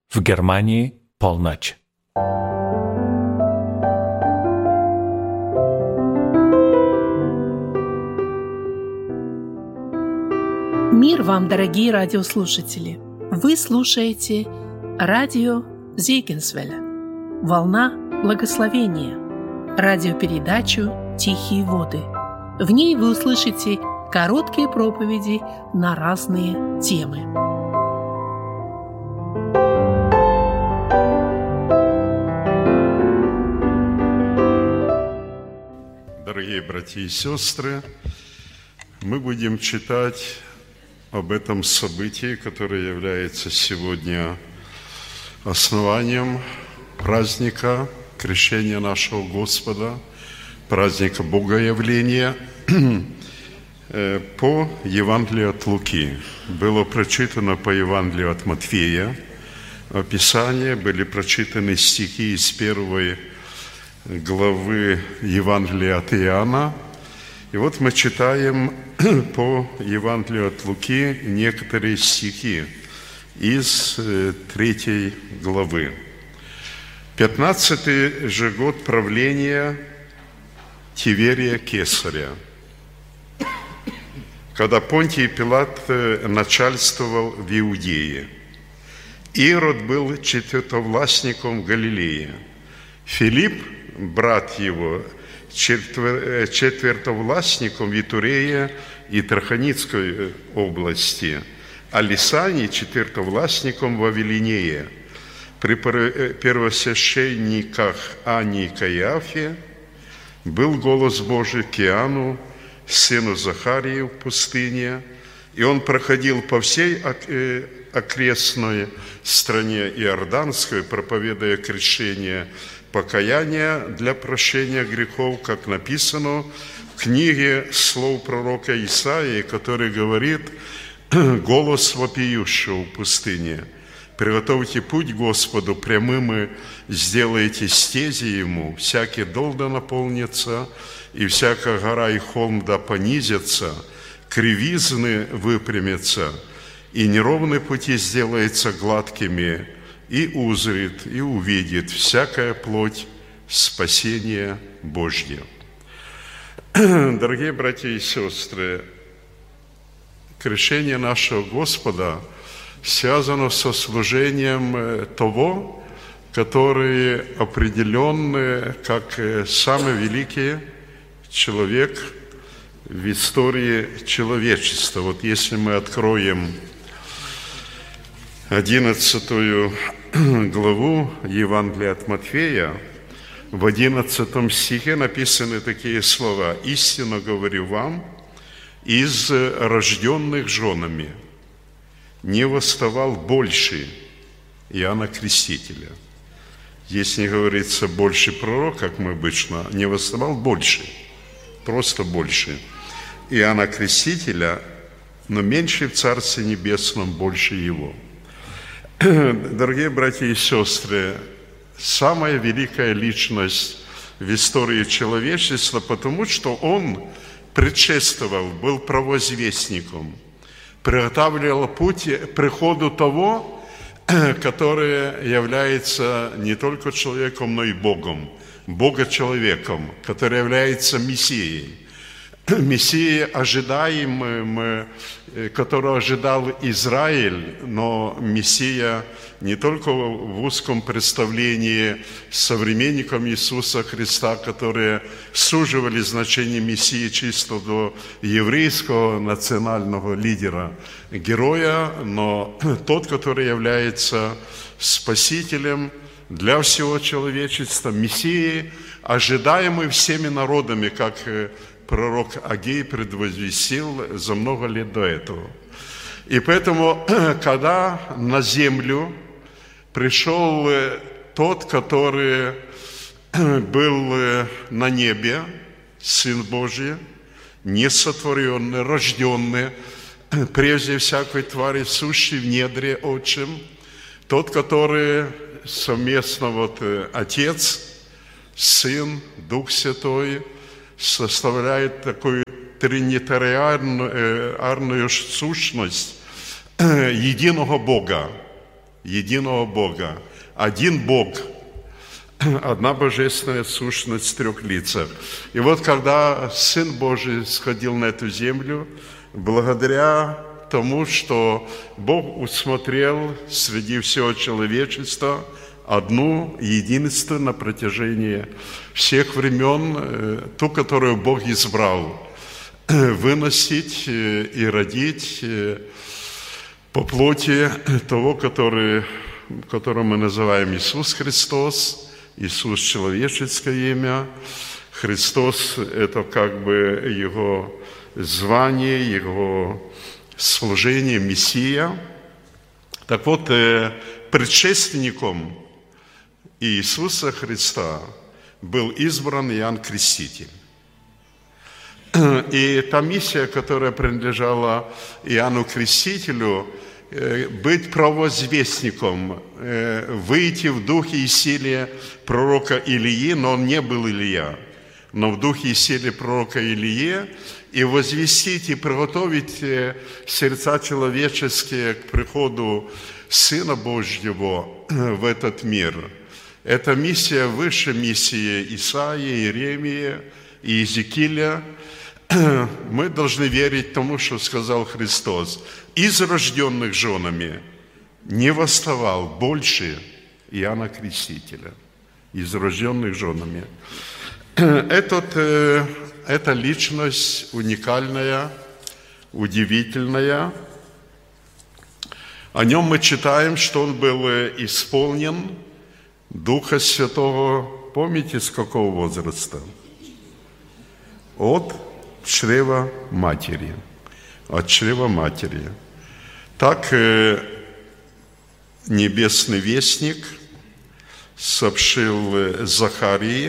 В Германии полночь. Мир вам, дорогие радиослушатели! Вы слушаете радио Зейгенсвелля, волна благословения, радиопередачу «Тихие воды». В ней вы услышите короткие проповеди на разные темы. Дорогие братья и сестры, мы будем читать об этом событии, которое является сегодня основанием праздника крещения нашего Господа, праздника Богоявления по Евангелию от Луки. Было прочитано по Евангелию от Матфея описание, были прочитаны стихи из первой главы Евангелия от Иоанна. И вот мы читаем по Евангелию от Луки некоторые стихи из 3 главы. 15-й же год правления Тиверия Кесаря, когда Понтий Пилат начальствовал в Иудее. Ирод был четвертовластником в Галилее. Филипп, брат его, четвертовластником в Итурея и Траханицкой области, а Лисаний четвертовластником в Авелинее. При первосвященниках Анне и Каиафе был голос Божий к Иоанну, сыну Захарию, в пустыне, и он проходил по всей окрестной стране Иорданской, проповедуя крещение покаяния для прощения грехов, как написано в книге слов пророка Исаии, который говорит: «Голос вопиющего в пустыне, приготовьте путь Господу, прямым и сделайте стези Ему, всякий дол да наполнится, и всякая гора и холм да понизятся, кривизны выпрямятся, и неровные пути сделаются гладкими, и узрит, и увидит всякая плоть спасения Божье». Дорогие братья и сестры, крещение нашего Господа связано со служением того, который определен как самый великий человек в истории человечества. Вот если мы откроем 11 главу Евангелия от Матфея, в 11 стихе написаны такие слова: «Истинно говорю вам, из рожденных женами не восставал больше Иоанна Крестителя». Здесь не говорится больше пророк, как мы обычно, не восставал больше, просто больше Иоанна Крестителя, но меньше в Царстве Небесном больше его. Дорогие братья и сестры, самая великая личность в истории человечества, потому что он предшествовал, был провозвестником, приготавливал путь приходу того, который является не только человеком, но и Богом, Бога-человеком, который является Мессией. Мессией ожидаемым, которого ожидал Израиль, но Мессия не только в узком представлении современникам Иисуса Христа, которые суживали значение Мессии чисто до еврейского национального лидера, героя, но тот, который является Спасителем для всего человечества, Мессией, ожидаемый всеми народами, как пророк Агей предвозвестил за много лет до этого. И поэтому, когда на землю пришел тот, который был на небе, Сын Божий, несотворенный, рожденный, прежде всякой твари, сущий в недре Отчим, тот, который совместно Отец, Сын, Дух Святой, составляет такую тринитарианную сущность единого Бога. единого Бога. Один Бог, одна божественная сущность в трех лицах. И вот когда Сын Божий сходил на эту землю, благодаря тому, что Бог усмотрел среди всего человечества одну единство на протяжении всех времен, ту, которую Бог избрал, выносить и родить по плоти того, которого мы называем Иисус Христос, Иисус человеческое имя. Христос – это как бы Его звание, Его служение, Мессия. Так вот, предшественником Иисуса Христа был избран Иоанн Креститель. И та миссия, которая принадлежала Иоанну Крестителю, быть провозвестником, выйти в духе и силе пророка Илии, но он не был Илия, но в духе и силе пророка Илии, и возвестить, и приготовить сердца человеческие к приходу Сына Божьего в этот мир. Эта миссия выше миссии Исаии, Иеремии и Иезекииля. Мы должны верить тому, что сказал Христос. Из рожденных женами не восставал больше Иоанна Крестителя. Из рожденных женами. Эта личность уникальная, удивительная. О нем мы читаем, что он был исполнен Духа Святого. Помните, с какого возраста? От чрева матери. От чрева матери. Так небесный вестник сообщил Захарии: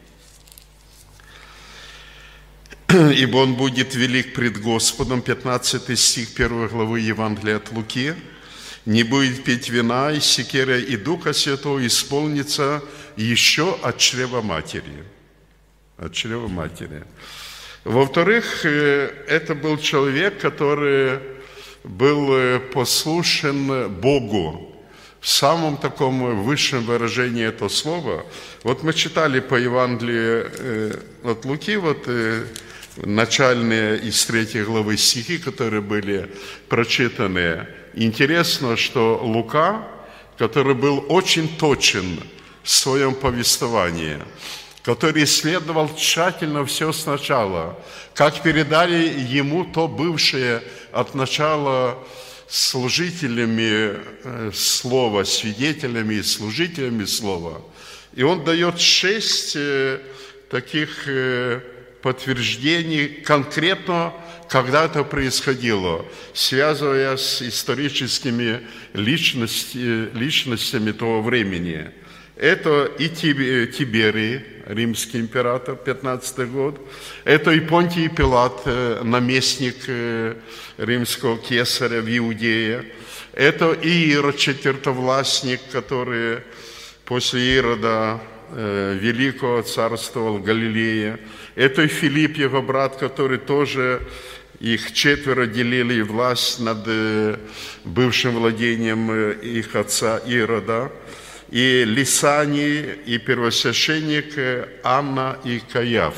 «Ибо он будет велик пред Господом», 15 стих 1 главы Евангелия от Луки, «не будет пить вина и секера, и Духа Святого исполнится еще от чрева матери». От чрева матери. Во-вторых, это был человек, который был послушен Богу в самом таком высшем выражении этого слова. Вот мы читали по Евангелию от Луки, начальные из 3 главы стихи, которые были прочитаны. Интересно, что Лука, который был очень точен в своем повествовании, который исследовал тщательно все сначала, как передали ему то бывшее от начала служителями слова, свидетелями и служителями слова. И он дает 6 таких подтверждений конкретно, когда это происходило, связывая с историческими личностями того времени. Это и Тиберий, римский император, 15 год. Это и Понтий Пилат, наместник римского кесаря в Иудее. Это и Ирод, четвертовластник, который после Ирода Великого царствовал в Галилее. Это и Филипп, его брат, который тоже, их 4 делили власть над бывшим владением их отца Ирода. И Лисаний, и первосвященник Анна и Каяф.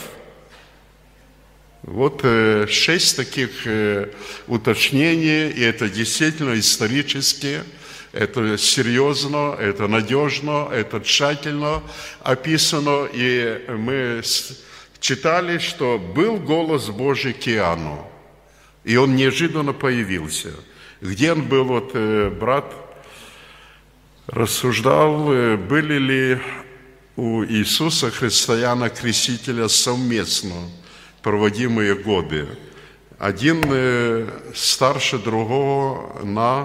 Вот 6 таких уточнений, и это действительно исторически, это серьезно, это надежно, это тщательно описано. И мы читали, что был голос Божий к Иоанну, и он неожиданно появился. Где он был, брат рассуждал, были ли у Иисуса Христа и Иоанна Крестителя совместно проводимые годы. Один старше другого на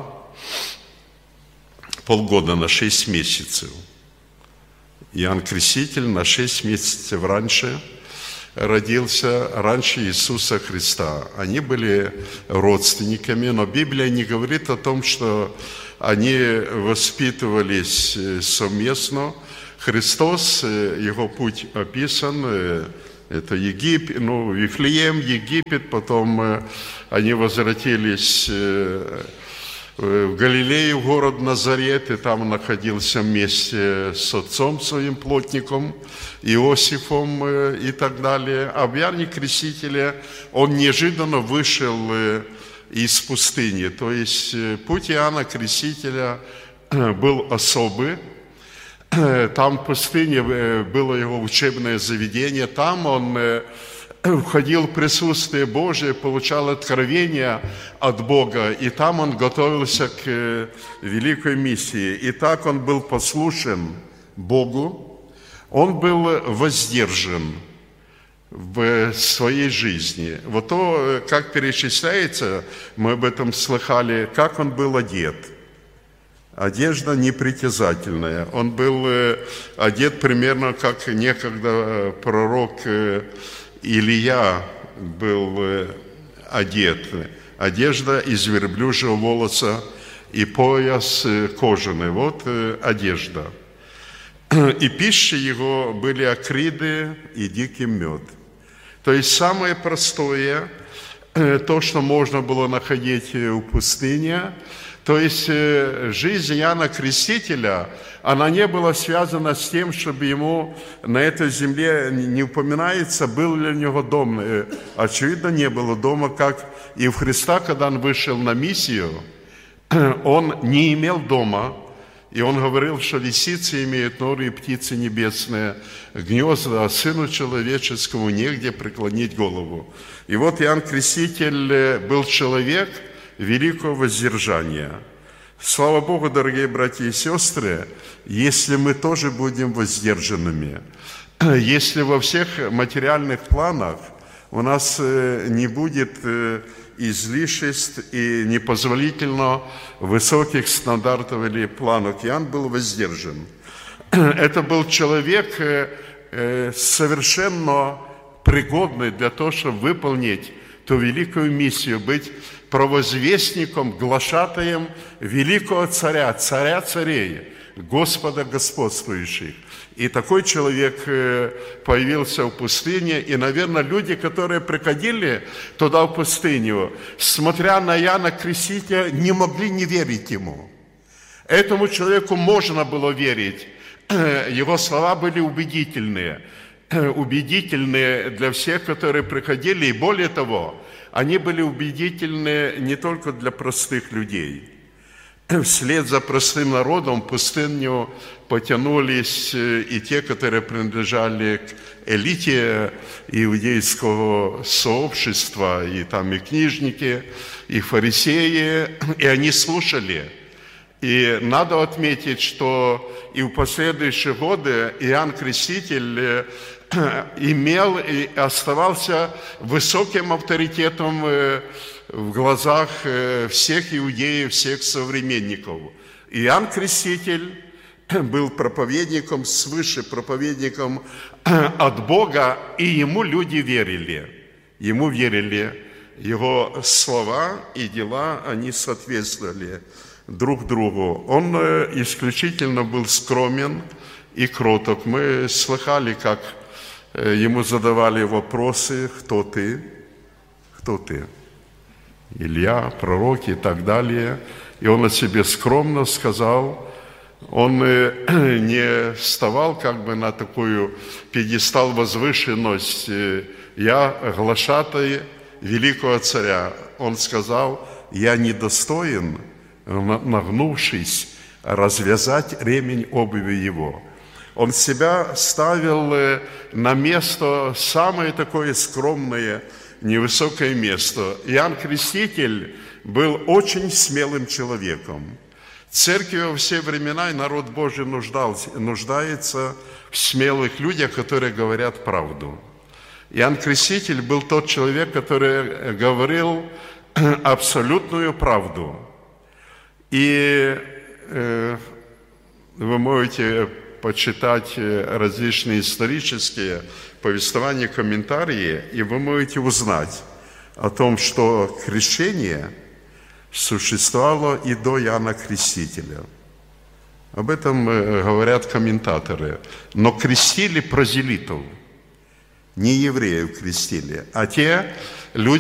полгода, на 6 месяцев. Иоанн Креститель на 6 месяцев раньше родился, раньше Иисуса Христа. Они были родственниками, но Библия не говорит о том, что они воспитывались совместно. Христос, его путь описан, это Египет, Вифлеем, Египет, потом они возвратились в Галилее, в город Назарет, и там находился вместе с отцом своим плотником, Иосифом и так далее. А в Иоанне Крестителе он неожиданно вышел из пустыни. То есть путь Иоанна Крестителя был особый. Там в пустыне было его учебное заведение, там он входил в присутствие Божие, получал откровения от Бога, и там он готовился к великой миссии. И так он был послушен Богу, он был воздержан в своей жизни. Вот то, как перечисляется, мы об этом слыхали, как он был одет. Одежда непритязательная. Он был одет примерно как некогда пророк Илия был одет. Одежда из верблюжьего волоса и пояс кожаный. Вот одежда. И пища его были акриды и дикий мед. То есть самое простое, то, что можно было находить в пустыне. То есть жизнь Иоанна Крестителя, она не была связана с тем, чтобы ему на этой земле не упоминается, был ли у него дом. Очевидно, не было дома, как и у Христа, когда он вышел на миссию, он не имел дома, и он говорил, что лисицы имеют норы и птицы небесные, гнезда, а сыну человеческому негде преклонить голову. И вот Иоанн Креститель был человек великого воздержания. Слава Богу, дорогие братья и сестры, если мы тоже будем воздержанными, если во всех материальных планах у нас не будет излишеств и непозволительно высоких стандартов или планов. Иоанн был воздержан. Это был человек совершенно пригодный для того, чтобы выполнить ту великую миссию, быть провозвестником, глашатаем великого царя, царя царей, Господа господствующих. И такой человек появился в пустыне, и, наверное, люди, которые приходили туда, в пустыню, смотря на Иоанна Крестителя, не могли не верить ему. Этому человеку можно было верить. Его слова были убедительные для всех, которые приходили, и более того, они были убедительны не только для простых людей. Вслед за простым народом в пустыню потянулись и те, которые принадлежали к элите иудейского сообщества, и там и книжники, и фарисеи, и они слушали. И надо отметить, что и в последующие годы Иоанн Креститель имел и оставался высоким авторитетом в глазах всех иудеев, всех современников. Иоанн Креститель был проповедником свыше, проповедником от Бога, и ему люди верили. Ему верили. Его слова и дела, они соответствовали друг другу. Он исключительно был скромен и кроток. Мы слыхали, как ему задавали вопросы: кто ты? Кто ты? Илья, пророки и так далее. И он о себе скромно сказал. Он не вставал как бы на такую пьедестал возвышенности. Я глашатай великого царя. Он сказал: я недостоин, нагнувшись, развязать ремень обуви его. Он себя ставил на место, самое такое скромное, невысокое место. Иоанн Креститель был очень смелым человеком. Церковь во все времена и народ Божий нуждается в смелых людях, которые говорят правду. Иоанн Креститель был тот человек, который говорил абсолютную правду. И вы можете почитать различные исторические повествования, комментарии, и вы можете узнать о том, что крещение существовало и до Иоанна Крестителя. Об этом говорят комментаторы. Но крестили прозелитов, не евреев крестили, а те люди,